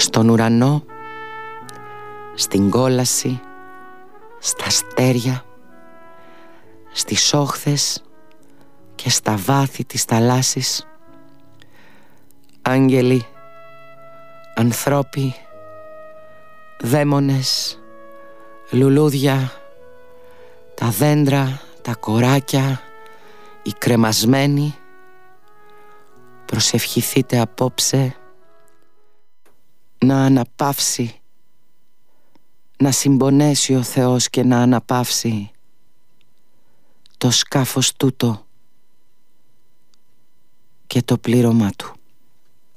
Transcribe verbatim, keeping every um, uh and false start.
στον ουρανό, στην κόλαση, στα αστέρια, στις όχθες και στα βάθη της θαλάσσης. Άγγελοι, ανθρώποι, δαίμονες, λουλούδια, τα δέντρα, τα κοράκια, οι κρεμασμένοι, προσευχηθείτε απόψε να αναπαύσει, να συμπονέσει ο Θεός και να αναπαύσει το σκάφος τούτο και το πλήρωμά του.